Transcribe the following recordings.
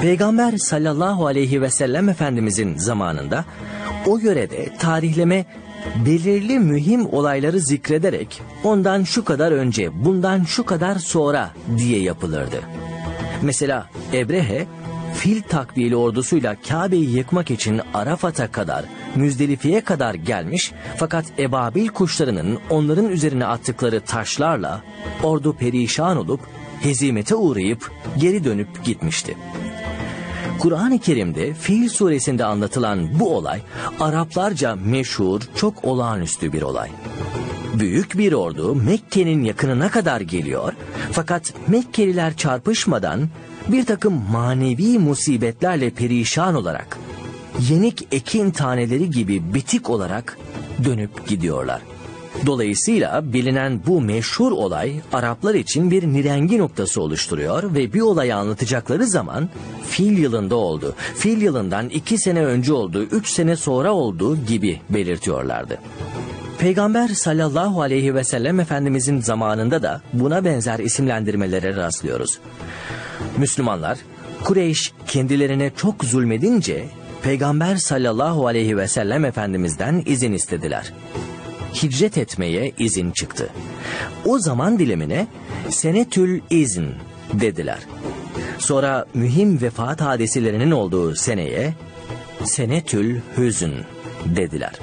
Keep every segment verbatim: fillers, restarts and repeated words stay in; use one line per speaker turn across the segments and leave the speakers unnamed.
Peygamber sallallahu aleyhi ve sellem Efendimizin zamanında o yörede tarihleme belirli mühim olayları zikrederek ondan şu kadar önce, bundan şu kadar sonra diye yapılırdı. Mesela Ebrehe fil takviyeli ordusuyla Kabe'yi yıkmak için Arafat'a kadar, Müzdelife'ye kadar gelmiş, fakat ebabil kuşlarının onların üzerine attıkları taşlarla ordu perişan olup hezimete uğrayıp geri dönüp gitmişti. Kur'an-ı Kerim'de Fil suresinde anlatılan bu olay Araplarca meşhur, çok olağanüstü bir olay. Büyük bir ordu Mekke'nin yakınına kadar geliyor, fakat Mekkeliler çarpışmadan bir takım manevi musibetlerle perişan olarak, yenik ekin taneleri gibi bitik olarak dönüp gidiyorlar. Dolayısıyla bilinen bu meşhur olay Araplar için bir nirengi noktası oluşturuyor ve bir olayı anlatacakları zaman fil yılında oldu, fil yılından iki sene önce oldu, üç sene sonra olduğu gibi belirtiyorlardı. Peygamber sallallahu aleyhi ve sellem Efendimizin zamanında da buna benzer isimlendirmelere rastlıyoruz. Müslümanlar, Kureyş kendilerine çok zulmedince Peygamber sallallahu aleyhi ve sellem Efendimiz'den izin istediler. Hicret etmeye izin çıktı. O zaman dilimine senetül izn dediler. Sonra mühim vefat hadiselerinin olduğu seneye senetül hüzn dediler.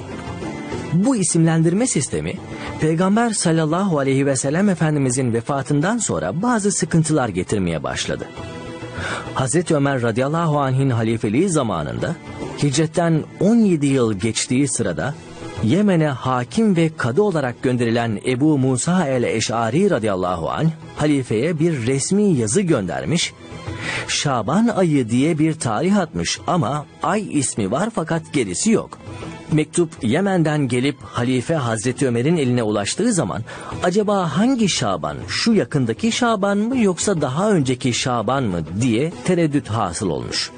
Bu isimlendirme sistemi Peygamber sallallahu aleyhi ve sellem Efendimizin vefatından sonra bazı sıkıntılar getirmeye başladı. Hazreti Ömer radıyallahu anh'in halifeliği zamanında hicretten on yedi yıl geçtiği sırada Yemen'e hakim ve kadı olarak gönderilen Ebu Musa el-Eş'ari radıyallahu anh halifeye bir resmi yazı göndermiş, Şaban ayı diye bir tarih atmış ama ay ismi var fakat gerisi yok. Mektup Yemen'den gelip Halife Hazreti Ömer'in eline ulaştığı zaman acaba hangi Şaban, şu yakındaki Şaban mı yoksa daha önceki Şaban mı diye tereddüt hasıl olmuş.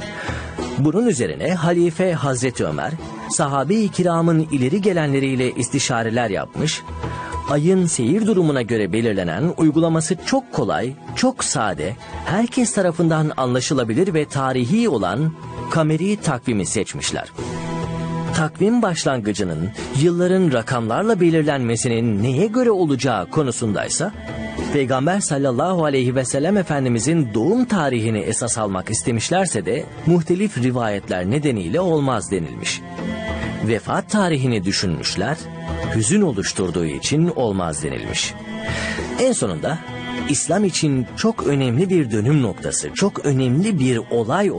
Bunun üzerine Halife Hazreti Ömer sahabe-i kiramın ileri gelenleriyle istişareler yapmış, ayın seyir durumuna göre belirlenen, uygulaması çok kolay, çok sade, herkes tarafından anlaşılabilir ve tarihi olan kameri takvimi seçmişler. Takvim başlangıcının yılların rakamlarla belirlenmesinin neye göre olacağı konusundaysa, Peygamber sallallahu aleyhi ve sellem Efendimizin doğum tarihini esas almak istemişlerse de muhtelif rivayetler nedeniyle olmaz denilmiş. Vefat tarihini düşünmüşler, hüzün oluşturduğu için olmaz denilmiş. En sonunda İslam için çok önemli bir dönüm noktası, çok önemli bir olay